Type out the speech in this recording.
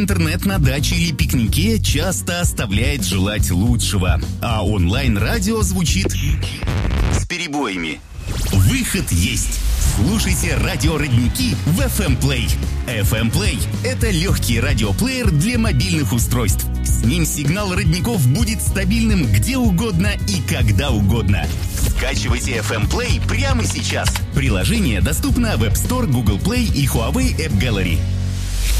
интернет на даче или пикнике часто оставляет желать лучшего, а онлайн-радио звучит с перебоями. Выход есть. Слушайте радио «Родники» в FM Play. FM Play – это легкий радиоплеер для мобильных устройств. С ним сигнал родников будет стабильным где угодно и когда угодно. Скачивайте FM Play прямо сейчас. Приложение доступно в App Store, Google Play и Huawei App Gallery.